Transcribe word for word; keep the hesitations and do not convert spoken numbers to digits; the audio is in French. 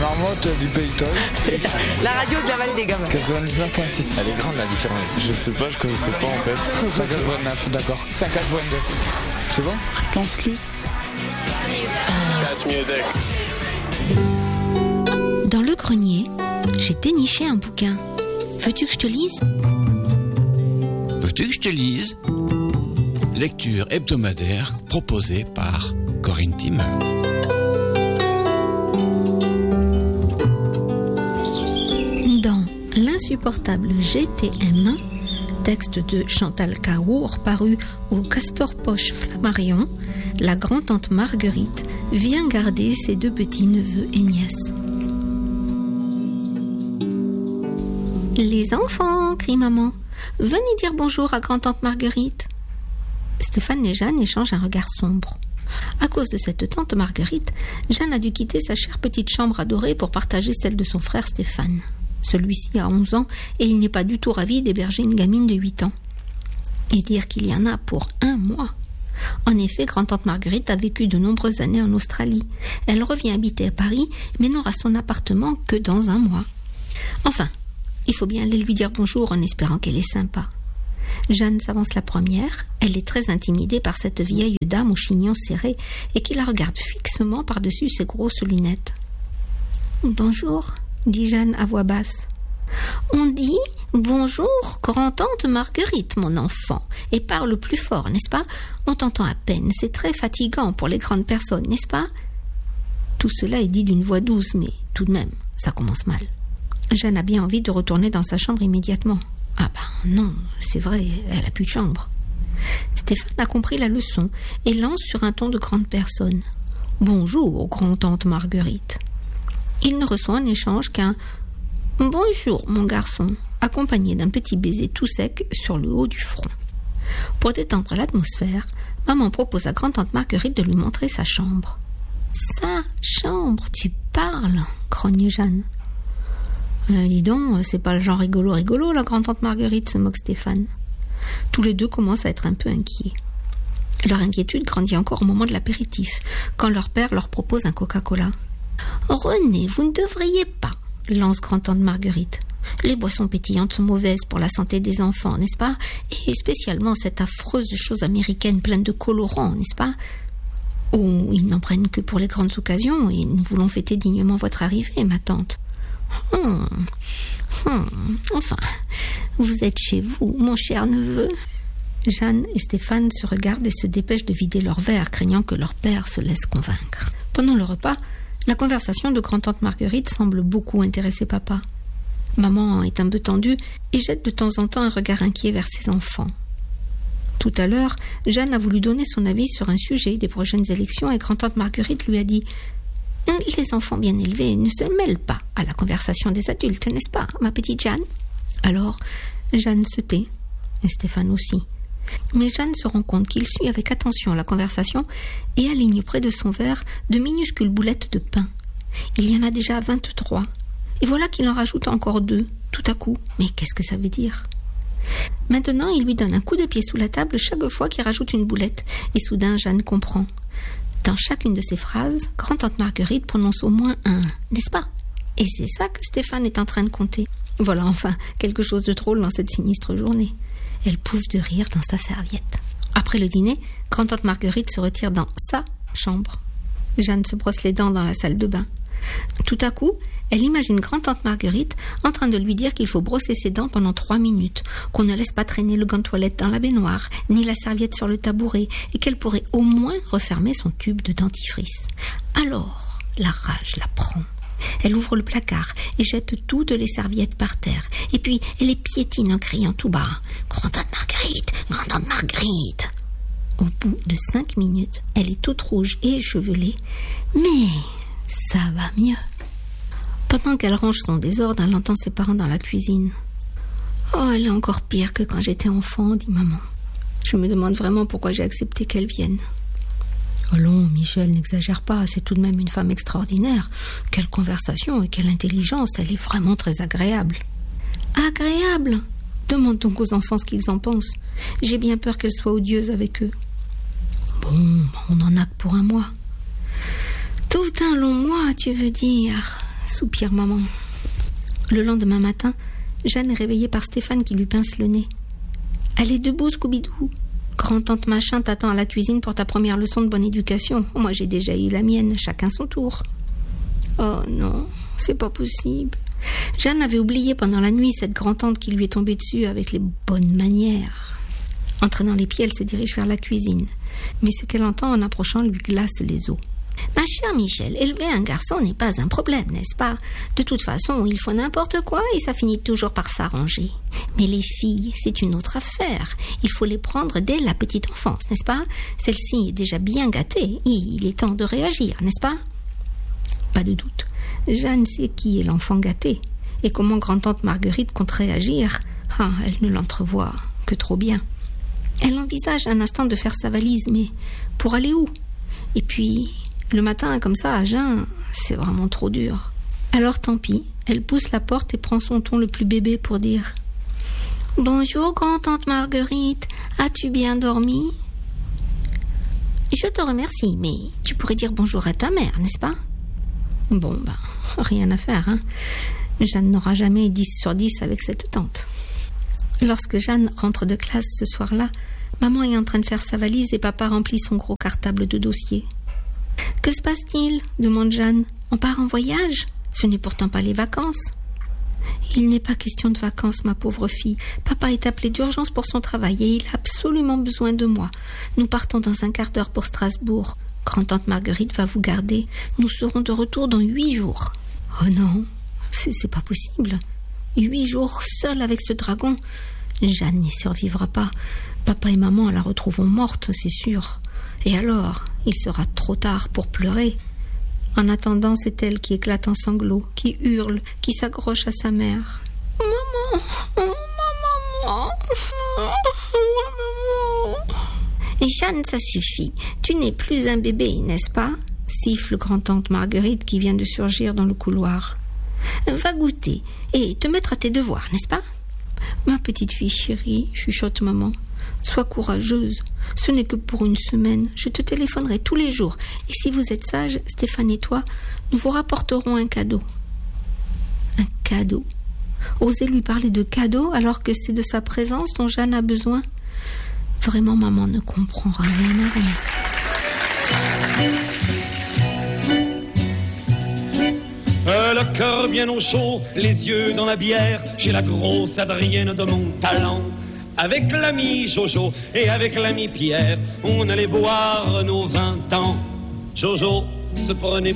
marmotte du Pays Toy. C'est la radio de la vallée des Gamins. quatre-vingt-dix-neuf virgule six. Elle est grande la différence. Je sais pas, je connaissais pas en fait. cinquante virgule neuf, d'accord. cinquante virgule neuf. C'est bon? Fréquence Luce. Dans le grenier, j'ai déniché un bouquin. Veux-tu que je te lise? Veux-tu que je te lise? Lecture hebdomadaire proposée par Corinne Timmer. Dans L'insupportable G T M, texte de Chantal Caour paru au Castor Poche Flammarion, la grand-tante Marguerite vient garder ses deux petits-neveux et nièces. Les enfants, crie maman, venez dire bonjour à grand-tante Marguerite. Stéphane et Jeanne échangent un regard sombre. À cause de cette tante Marguerite, Jeanne a dû quitter sa chère petite chambre adorée pour partager celle de son frère Stéphane. Celui-ci a onze ans et il n'est pas du tout ravi d'héberger une gamine de huit ans. Et dire qu'il y en a pour un mois. En effet, grand-tante Marguerite a vécu de nombreuses années en Australie. Elle revient habiter à Paris, mais n'aura son appartement que dans un mois. Enfin, il faut bien aller lui dire bonjour en espérant qu'elle est sympa. Jeanne s'avance la première. Elle est très intimidée par cette vieille dame au chignon serré et qui la regarde fixement par-dessus ses grosses lunettes. « Bonjour », dit Jeanne à voix basse. « On dit « Bonjour, grand-tante Marguerite, mon enfant », et parle plus fort, n'est-ce pas? On t'entend à peine, c'est très fatigant pour les grandes personnes, n'est-ce pas? Tout cela est dit d'une voix douce, mais tout de même, ça commence mal. Jeanne a bien envie de retourner dans sa chambre immédiatement. Ah ben non, c'est vrai, elle a plus de chambre. Stéphane a compris la leçon et lance sur un ton de grande personne. « Bonjour, grand-tante Marguerite ». Il ne reçoit en échange qu'un « Bonjour, mon garçon », accompagné d'un petit baiser tout sec sur le haut du front. Pour détendre l'atmosphère, maman propose à grand-tante Marguerite de lui montrer sa chambre. « Sa chambre, tu parles ?» grogne Jeanne. Euh, dis donc, c'est pas le genre rigolo rigolo, la grand-tante Marguerite, se moque Stéphane. Tous les deux commencent à être un peu inquiets. Leur inquiétude grandit encore au moment de l'apéritif, quand leur père leur propose un Coca-Cola. « René, vous ne devriez pas », lance grand-tante Marguerite. « Les boissons pétillantes sont mauvaises pour la santé des enfants, n'est-ce pas? Et spécialement cette affreuse chose américaine pleine de colorants, n'est-ce pas? Oh, ils n'en prennent que pour les grandes occasions et nous voulons fêter dignement votre arrivée, ma tante. » Hum, hum, enfin, vous êtes chez vous, mon cher neveu. Jeanne et Stéphane se regardent et se dépêchent de vider leur verre, craignant que leur père se laisse convaincre. Pendant le repas, la conversation de grand-tante Marguerite semble beaucoup intéresser papa. Maman est un peu tendue et jette de temps en temps un regard inquiet vers ses enfants. Tout à l'heure, Jeanne a voulu donner son avis sur un sujet des prochaines élections et grand-tante Marguerite lui a dit « Les enfants bien élevés ne se mêlent pas à la conversation des adultes, n'est-ce pas, ma petite Jeanne ?» Alors, Jeanne se tait, et Stéphane aussi. Mais Jeanne se rend compte qu'il suit avec attention la conversation et aligne près de son verre de minuscules boulettes de pain. Il y en a déjà vingt-trois. Et voilà qu'il en rajoute encore deux, tout à coup. Mais qu'est-ce que ça veut dire ? Maintenant, il lui donne un coup de pied sous la table chaque fois qu'il rajoute une boulette. Et soudain, Jeanne comprend. Dans chacune de ces phrases, grand-tante Marguerite prononce au moins un « n'est-ce pas ?» Et c'est ça que Stéphane est en train de compter. Voilà enfin quelque chose de drôle dans cette sinistre journée. Elle pouffe de rire dans sa serviette. Après le dîner, grand-tante Marguerite se retire dans sa chambre. Jeanne se brosse les dents dans la salle de bain. Tout à coup, elle imagine grand-tante Marguerite en train de lui dire qu'il faut brosser ses dents pendant trois minutes, qu'on ne laisse pas traîner le gant de toilette dans la baignoire, ni la serviette sur le tabouret, et qu'elle pourrait au moins refermer son tube de dentifrice. Alors, la rage la prend. Elle ouvre le placard et jette toutes les serviettes par terre. Et puis, elle les piétine en criant tout bas. « Grand-tante Marguerite, grand-tante Marguerite !» Au bout de cinq minutes, elle est toute rouge et échevelée. Mais ça va mieux. Pendant qu'elle range son désordre, elle entend ses parents dans la cuisine. « Oh, elle est encore pire que quand j'étais enfant, dit maman. Je me demande vraiment pourquoi j'ai accepté qu'elle vienne. » Allons, Michel, n'exagère pas, c'est tout de même une femme extraordinaire. Quelle conversation et quelle intelligence, elle est vraiment très agréable. Agréable ? Demande donc aux enfants ce qu'ils en pensent. J'ai bien peur qu'elle soit odieuse avec eux. Bon, on n'en a que pour un mois. Tout un long mois, tu veux dire ? soupire maman. Le lendemain matin, Jeanne est réveillée par Stéphane qui lui pince le nez. Allez debout, Scooby-Doo. Grand-tante Machin t'attend à la cuisine pour ta première leçon de bonne éducation. Moi, j'ai déjà eu la mienne, chacun son tour. Oh non, c'est pas possible. Jeanne avait oublié pendant la nuit cette grand-tante qui lui est tombée dessus avec les bonnes manières. Entraînant les pieds, elle se dirige vers la cuisine. Mais ce qu'elle entend en approchant lui glace les os. Ma chère Michel, élever un garçon n'est pas un problème, n'est-ce pas? De toute façon, il faut n'importe quoi et ça finit toujours par s'arranger. Mais les filles, c'est une autre affaire. Il faut les prendre dès la petite enfance, n'est-ce pas? Celle-ci est déjà bien gâtée et il est temps de réagir, n'est-ce pas? Pas de doute. Jeanne sait qui est l'enfant gâté et comment grand-tante Marguerite compte réagir. Ah, elle ne l'entrevoit que trop bien. Elle envisage un instant de faire sa valise, mais pour aller où? Et puis, le matin, comme ça, à jeun, c'est vraiment trop dur. Alors tant pis, elle pousse la porte et prend son ton le plus bébé pour dire « Bonjour, grand-tante Marguerite, as-tu bien dormi ?»« Je te remercie, mais tu pourrais dire bonjour à ta mère, n'est-ce pas ?» Bon, ben, rien à faire, hein. Jeanne n'aura jamais dix sur dix avec cette tante. Lorsque Jeanne rentre de classe ce soir-là, maman est en train de faire sa valise et papa remplit son gros cartable de dossiers. « Que se passe-t-il » demande Jeanne. « On part en voyage ? Ce n'est pourtant pas les vacances. »« Il n'est pas question de vacances, ma pauvre fille. Papa est appelé d'urgence pour son travail et il a absolument besoin de moi. Nous partons dans un quart d'heure pour Strasbourg. Grand-tante Marguerite va vous garder. Nous serons de retour dans huit jours. »« Oh non, c'est, c'est pas possible. Huit jours seule avec ce dragon. Jeanne n'y survivra pas. Papa et maman la retrouveront morte, c'est sûr. Et alors, il sera trop tard pour pleurer. En attendant, c'est elle qui éclate en sanglots, qui hurle, qui s'accroche à sa mère. « Maman, maman, maman, maman. » Jeanne, ça suffit. Tu n'es plus un bébé, n'est-ce pas ? Siffle grand-tante Marguerite qui vient de surgir dans le couloir. Va goûter et te mettre à tes devoirs, n'est-ce pas ? Ma petite fille chérie, chuchote maman. Sois courageuse. Ce n'est que pour une semaine. Je te téléphonerai tous les jours. Et si vous êtes sage, Stéphane et toi, nous vous rapporterons un cadeau. Un cadeau. Osez lui parler de cadeau alors que c'est de sa présence dont Jeanne a besoin. Vraiment, maman ne comprend rien à rien. Euh, le cœur bien au chaud, les yeux dans la bière, chez la grosse Adrienne de mon talent. Avec l'ami Jojo et avec l'ami Pierre, on allait boire nos vingt ans. Jojo se prenait